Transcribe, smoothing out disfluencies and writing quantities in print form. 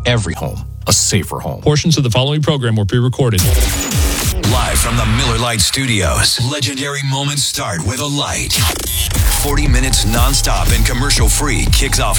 every home a safer home. Portions of the following program were pre-recorded. Live from the Miller Lite Studios, legendary moments start with a light. 40 minutes nonstop and commercial-free kicks off